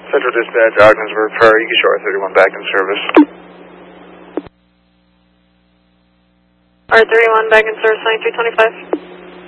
Central Dispatch, Ogdensburg, Prairie, you shore 31 back in service. R31 back in service, 9225.